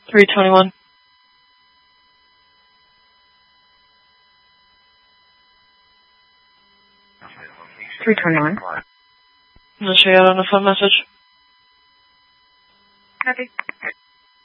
321. 321. I'll show you out on the phone message. Copy.